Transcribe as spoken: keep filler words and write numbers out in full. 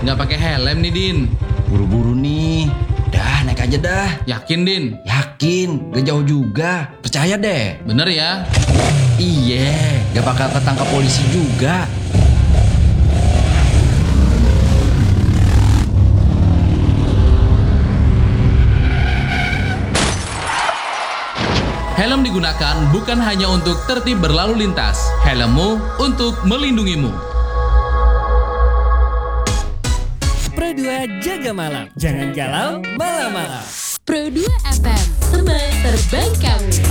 nggak pakai helm nih, Din. Buru-buru nih. Dah, naik aja dah. Yakin, Din? Yakin, gak jauh juga. Percaya deh. Bener ya? Iya, gak bakal ketangkap polisi juga. Helm digunakan bukan hanya untuk tertib berlalu lintas. Helmmu untuk melindungimu. Pro dua jaga malam. Jangan galau malam-malam. Pro dua F M, teman terbang kamu.